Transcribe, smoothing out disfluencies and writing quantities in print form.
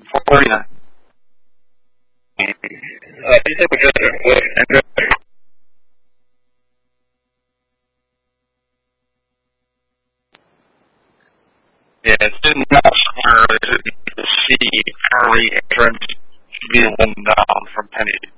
49. Dice mucho después. Yeah, it's in that square. Is it the C, Charlie, entrance should be a 1 down from Penny.